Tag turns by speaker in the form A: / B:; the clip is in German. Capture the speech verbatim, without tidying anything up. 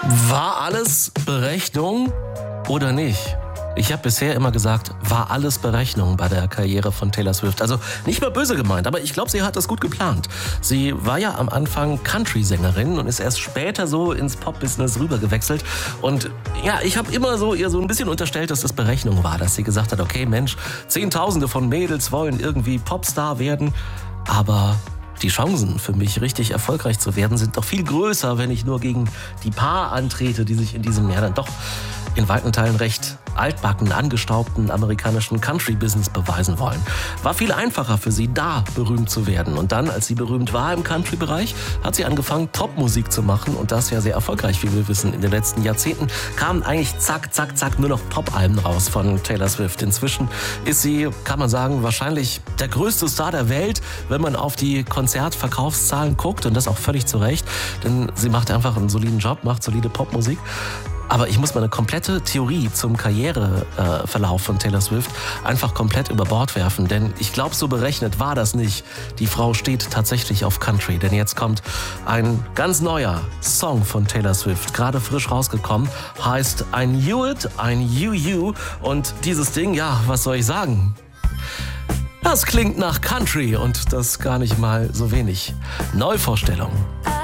A: War alles Berechnung oder nicht? Ich habe bisher immer gesagt, war alles Berechnung bei der Karriere von Taylor Swift. Also nicht mal böse gemeint, aber ich glaube, sie hat das gut geplant. Sie war ja am Anfang Country-Sängerin und ist erst später so ins Pop-Business rübergewechselt. Und ja, ich habe immer so ihr so ein bisschen unterstellt, dass das Berechnung war, dass sie gesagt hat, okay, Mensch, Zehntausende von Mädels wollen irgendwie Popstar werden, aber die Chancen für mich, richtig erfolgreich zu werden, sind doch viel größer, wenn ich nur gegen die paar antrete, die sich in diesem Jahr dann doch in weiten Teilen recht altbacken, angestaubten amerikanischen Country-Business beweisen wollen. War viel einfacher für sie, da berühmt zu werden. Und dann, als sie berühmt war im Country-Bereich, hat sie angefangen, Popmusik zu machen. Und das ja sehr erfolgreich, wie wir wissen. In den letzten Jahrzehnten kamen eigentlich zack, zack, zack nur noch Pop-Alben raus von Taylor Swift. Inzwischen ist sie, kann man sagen, wahrscheinlich der größte Star der Welt, wenn man auf die Konzertverkaufszahlen guckt. Und das auch völlig zu Recht. Denn sie macht einfach einen soliden Job, macht solide Popmusik. Aber ich muss meine komplette Theorie zum Karriereverlauf von Taylor Swift einfach komplett über Bord werfen. Denn ich glaube, so berechnet war das nicht. Die Frau steht tatsächlich auf Country. Denn jetzt kommt ein ganz neuer Song von Taylor Swift, gerade frisch rausgekommen, heißt I Knew It, I Knew You. Und dieses Ding, ja, was soll ich sagen? Das klingt nach Country und das gar nicht mal so wenig. Neuvorstellung.